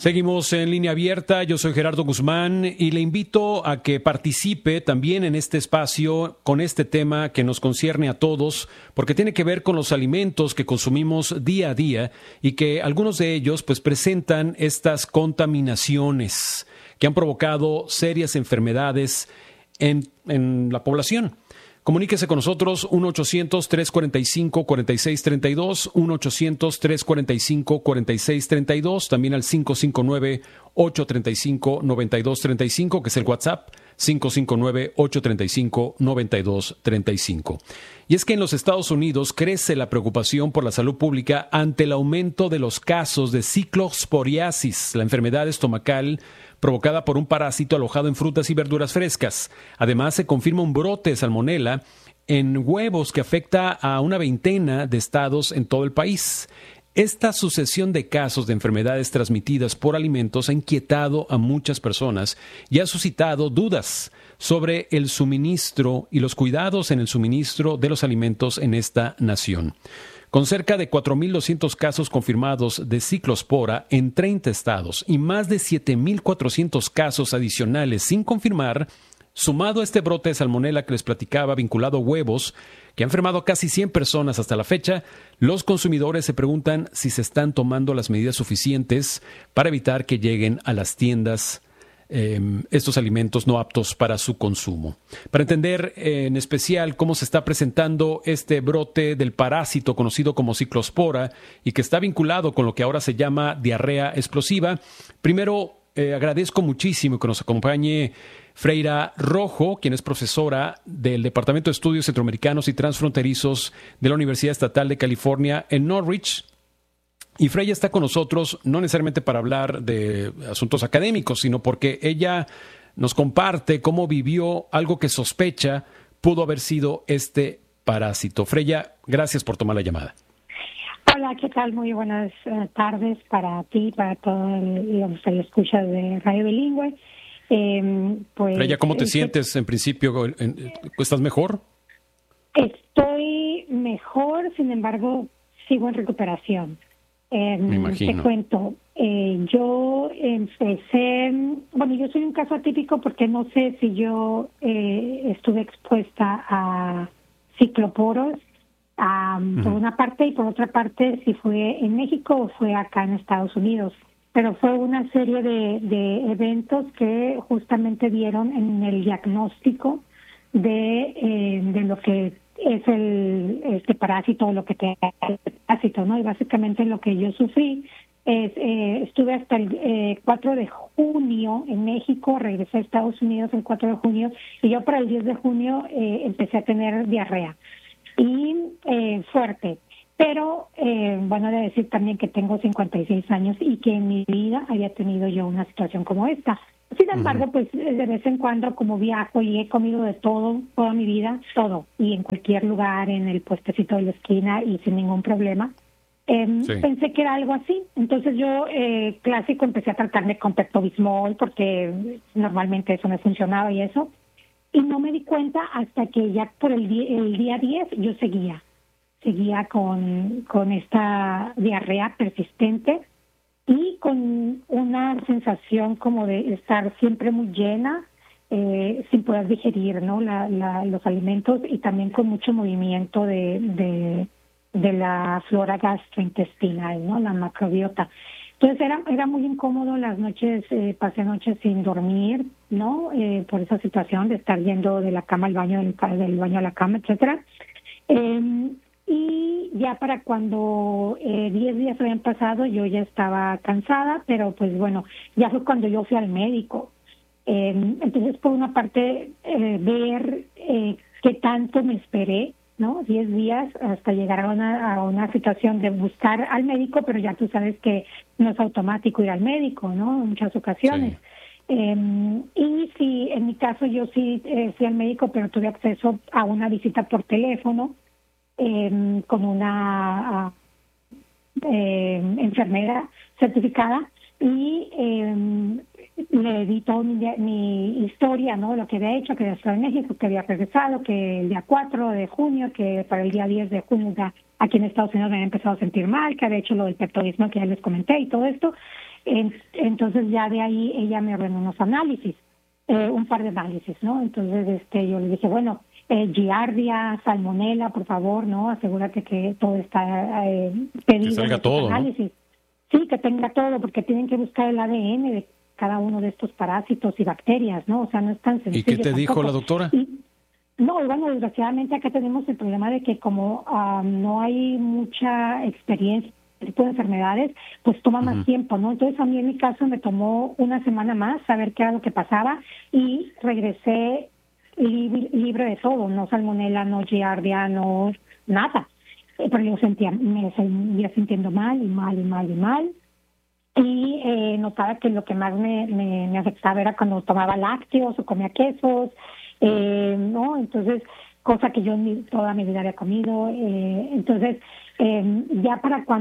Seguimos en línea abierta, yo soy Gerardo Guzmán y le invito a que participe también en este espacio con este tema que nos concierne a todos, porque tiene que ver con los alimentos que consumimos día a día y que algunos de ellos pues presentan estas contaminaciones que han provocado serias enfermedades en la población. Comuníquese con nosotros 1-800-345-4632, 1-800-345-4632, también al 559-835-9235, que es el WhatsApp, 559-835-9235. Y es que en los Estados Unidos crece la preocupación por la salud pública ante el aumento de los casos de ciclosporiasis, la enfermedad estomacal provocada por un parásito alojado en frutas y verduras frescas. Además, se confirma un brote de salmonela en huevos que afecta a una veintena de estados en todo el país. Esta sucesión de casos de enfermedades transmitidas por alimentos ha inquietado a muchas personas y ha suscitado dudas sobre el suministro y los cuidados en el suministro de los alimentos en esta nación. Con cerca de 4.200 casos confirmados de ciclospora en 30 estados y más de 7.400 casos adicionales sin confirmar, sumado a este brote de salmonela que les platicaba vinculado a huevos, que ha enfermado a casi 100 personas hasta la fecha, los consumidores se preguntan si se están tomando las medidas suficientes para evitar que lleguen a las tiendas estos alimentos no aptos para su consumo. Para entender en especial cómo se está presentando este brote del parásito conocido como ciclospora y que está vinculado con lo que ahora se llama diarrea explosiva, primero agradezco muchísimo que nos acompañe Freira Rojo, quien es profesora del Departamento de Estudios Centroamericanos y Transfronterizos de la Universidad Estatal de California en Norwich. Y Freya está con nosotros no necesariamente para hablar de asuntos académicos, sino porque ella nos comparte cómo vivió algo que sospecha pudo haber sido este parásito. Freya, gracias por tomar la llamada. Hola, ¿qué tal? Muy buenas tardes para ti, para todos los que escuchas de Radio Bilingüe. Pues, Freya, ¿cómo te sientes en principio? ¿Estás mejor? Estoy mejor, sin embargo, sigo en recuperación. Me imagino. Te cuento, yo empecé, yo soy un caso atípico porque no sé si yo estuve expuesta a cicloporos, por una parte, y por otra parte si fue en México o fue acá en Estados Unidos. Pero fue una serie de eventos que justamente dieron en el diagnóstico de lo que es este parásito, lo que te hace el parásito, ¿no? Y básicamente lo que yo sufrí es, estuve hasta el 4 de junio en México, regresé a Estados Unidos el 4 de junio, y yo para el 10 de junio empecé a tener diarrea, y fuerte. Pero, bueno, de decir también que tengo 56 años y que en mi vida había tenido yo una situación como esta. Sin embargo, pues de vez en cuando como viajo y he comido de todo, toda mi vida, todo, y en cualquier lugar, en el puestecito de la esquina y sin ningún problema, pensé que era algo así. Entonces yo, clásico, empecé a tratarme con Pepto-Bismol porque normalmente eso me funcionaba y eso, y no me di cuenta hasta que ya por el día 10 yo seguía con esta diarrea persistente y con una sensación como de estar siempre muy llena, sin poder digerir, ¿no? Los alimentos, y también con mucho movimiento de la flora gastrointestinal, ¿no? La macrobiota. Entonces era muy incómodo las noches, pasé noches sin dormir, ¿no? Por esa situación de estar yendo de la cama al baño, del baño a la cama, etcétera. Y ya para cuando 10 días habían pasado, yo ya estaba cansada, pero pues bueno, ya fue cuando yo fui al médico. Entonces, por una parte, ver qué tanto me esperé, ¿no? 10 días hasta llegar a una situación de buscar al médico, pero ya tú sabes que no es automático ir al médico, ¿no? En muchas ocasiones. Sí. Y sí, en mi caso yo sí fui al médico, pero tuve acceso a una visita por teléfono, con una enfermera certificada, y le di toda mi historia, ¿no? Lo que había hecho, que había estado en México, que había regresado, que el día 4 de junio, que para el día 10 de junio ya aquí en Estados Unidos me había empezado a sentir mal, que había hecho lo del Pepto-Bismol que ya les comenté y todo esto. Entonces ya de ahí ella me ordenó unos análisis, un par de análisis, ¿no? Entonces yo le dije, bueno, giardia, salmonela, por favor, ¿no? Asegúrate que todo está pedido. Que salga todo, análisis. ¿No? Sí, que tenga todo, porque tienen que buscar el ADN de cada uno de estos parásitos y bacterias, ¿no? O sea, no es tan sencillo. ¿Y qué te dijo la doctora? No, bueno, desgraciadamente acá tenemos el problema de que como no hay mucha experiencia en este tipo de enfermedades, pues toma más tiempo, ¿no? Entonces a mí en mi caso me tomó una semana más saber qué era lo que pasaba y regresé libre de todo, no salmonela, no giardia, no nada. Pero yo me seguía sintiendo mal. Y notaba que lo que más me afectaba era cuando tomaba lácteos o comía quesos, ¿no? Entonces, cosa que yo toda mi vida había comido. Entonces, ya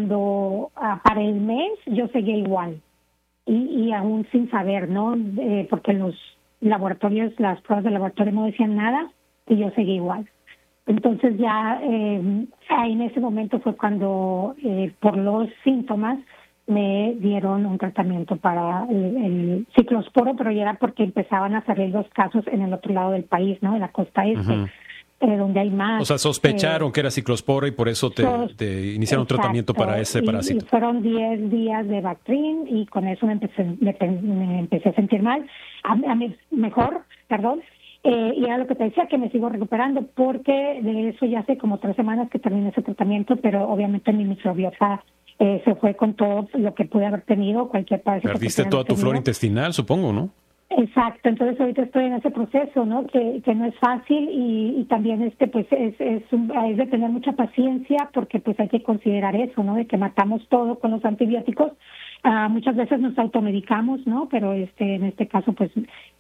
para el mes yo seguía igual. Y aún sin saber, ¿no? Porque los laboratorios, las pruebas de laboratorio no decían nada y yo seguía igual. Entonces ya ahí en ese momento fue cuando por los síntomas me dieron un tratamiento para el ciclosporo, pero ya era porque empezaban a salir los casos en el otro lado del país, ¿no? En la costa este, donde hay más. O sea, sospecharon que era ciclosporo y por eso te iniciaron un tratamiento para ese parásito. Y fueron 10 días de Bactrim y con eso me empecé a sentir mal. Mejor. Y era lo que te decía, que me sigo recuperando, porque de eso ya hace como 3 semanas que terminé ese tratamiento, pero obviamente mi microbiota se fue con todo lo que pude haber tenido, cualquier parásito. Perdiste toda tu flora intestinal, supongo, ¿no? Exacto, entonces ahorita estoy en ese proceso, ¿no? Que no es fácil y también pues es de tener mucha paciencia, porque pues hay que considerar eso, ¿no? De que matamos todo con los antibióticos. Muchas veces nos automedicamos, ¿no? Pero en este caso pues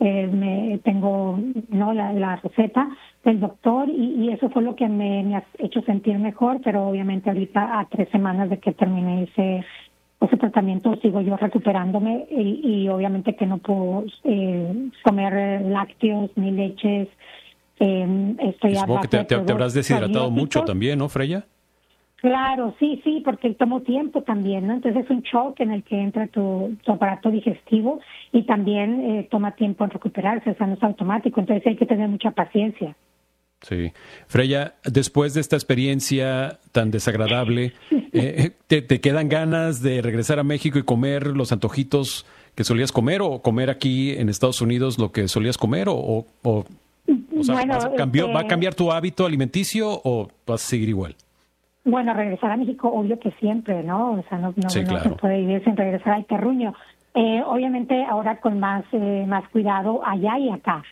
tengo, ¿no? la receta del doctor y eso fue lo que me ha hecho sentir mejor, pero obviamente ahorita a 3 semanas de que terminé ese tratamiento sigo yo recuperándome y obviamente que no puedo comer lácteos ni leches. Estoy supongo que te habrás deshidratado mucho también, ¿no, Freya? Claro, sí, porque tomo tiempo también, ¿no? Entonces es un shock en el que entra tu aparato digestivo y también toma tiempo en recuperarse, o sea, no es automático, entonces hay que tener mucha paciencia. Sí. Freya, después de esta experiencia tan desagradable, ¿te quedan ganas de regresar a México y comer los antojitos que solías comer o comer aquí en Estados Unidos lo que solías comer o sea, bueno, ¿va a cambiar tu hábito alimenticio o vas a seguir igual? Bueno, regresar a México, obvio que siempre, ¿no? O sea, no se puede vivir sin regresar al terruño. Obviamente ahora con más cuidado allá y acá.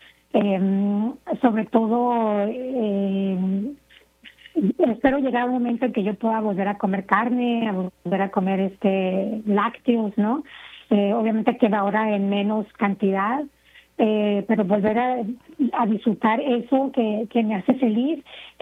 Sobre todo, espero llegar a un momento en que yo pueda volver a comer carne, a volver a comer lácteos, ¿no? Obviamente que ahora en menos cantidad, pero volver a disfrutar eso que me hace feliz.